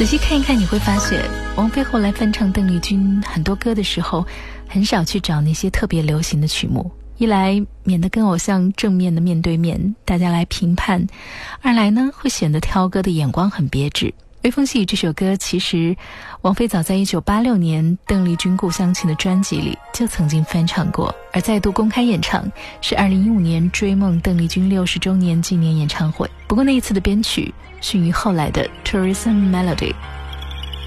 仔细看一看，你会发现王菲后来翻唱邓丽君很多歌的时候，很少去找那些特别流行的曲目，一来免得跟偶像正面的面对面大家来评判，二来呢会显得挑歌的眼光很别致。微风细雨这首歌其实王菲早在1986年邓丽君故乡情的专辑里就曾经翻唱过，而再度公开演唱是2015年追梦邓丽君60周年纪念演唱会。不过那一次的编曲逊于后来的 Tourism Melody。